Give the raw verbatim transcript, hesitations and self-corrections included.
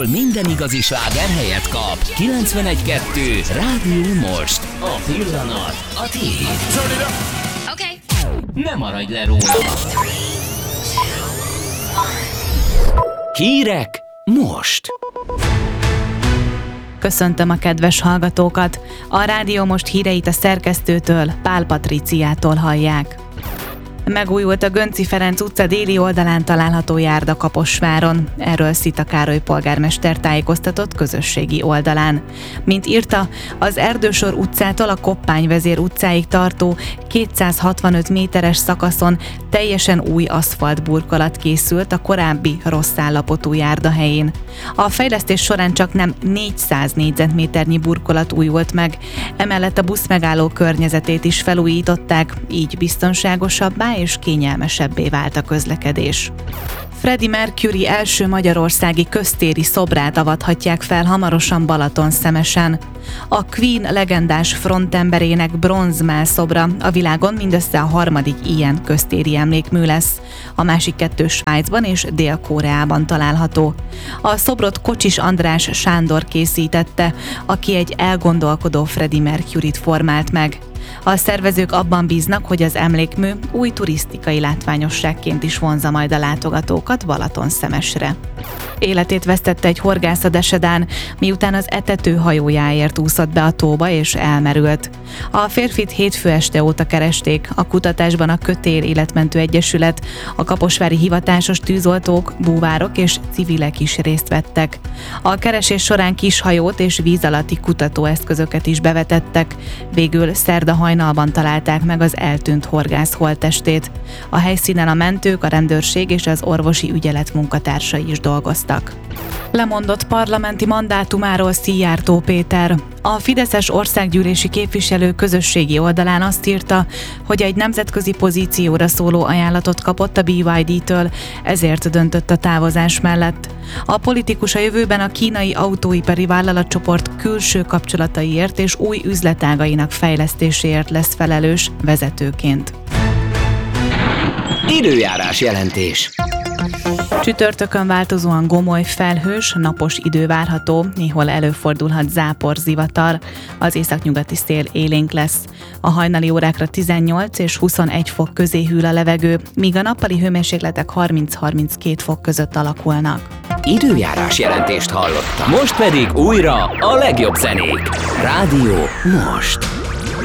Minden igazi sláger helyet kap. kilencvenegy kettő Rádió Most. A pillanat, a tiéd. Okay. Ne maradj le róla. Hírek most. Köszöntöm a kedves hallgatókat! A Rádió Most híreit a szerkesztőtől, Pál Patriciától hallják. Megújult a Gönczi Ferenc utca déli oldalán található járda Kaposváron. Erről Szita Károly polgármester tájékoztatott közösségi oldalán. Mint írta, az Erdősor utcától a Koppányvezér utcáig tartó kétszázhatvanöt méteres szakaszon teljesen új aszfaltburkolat készült a korábbi rossz állapotú járda helyén. A fejlesztés során csak nem négyszáz négyzetméternyi burkolat újult meg, emellett a buszmegálló környezetét is felújították, így biztonságosabbá és kényelmesebbé vált a közlekedés. Freddie Mercury első magyarországi köztéri szobrát avathatják fel hamarosan Balatonszemesen. A Queen legendás frontemberének bronzmál szobra a világon mindössze a harmadik ilyen köztéri emlékmű lesz. A másik kettő Svájcban és Dél-Koreában található. A szobrot Kocsis András Sándor készítette, aki egy elgondolkodó Freddie Mercuryt formált meg. A szervezők abban bíznak, hogy az emlékmű új turisztikai látványosságként is vonzza majd a látogatókat Balatonszemesre. Életét vesztette egy horgász a Desedán, miután az etető hajójáért úszott be a tóba és elmerült. A férfit hétfő este óta keresték, a kutatásban a Kötél Életmentő Egyesület, a kaposvári hivatásos tűzoltók, búvárok és civilek is részt vettek. A keresés során kishajót és víz alatti kutatóeszközöket is bevetettek, végül szerda hajnalban találták meg az eltűnt horgász holttestét. A helyszínen a mentők, a rendőrség és az orvosi ügyelet munkatársai is dolgoztak. Lemondott parlamenti mandátumáról Szijjártó Péter. A fideszes országgyűlési képviselő közösségi oldalán azt írta, hogy egy nemzetközi pozícióra szóló ajánlatot kapott a bé ipszilon dé-től, ezért döntött a távozás mellett. A politikus a jövőben a kínai autóipari vállalatcsoport külső kapcsolataiért és új üzletágainak fejlesztéséért lesz felelős vezetőként. Időjárás jelentés. Csütörtökön változóan gomoly, felhős, napos idő várható, néhol előfordulhat zápor, zivatar, az északnyugati szél élénk lesz. A hajnali órákra tizennyolc és huszonegy fok közé hűl a levegő, míg a nappali hőmérsékletek harminc-harminckét fok között alakulnak. Időjárás jelentést hallottam. Most pedig újra a legjobb zenék. Rádió Most.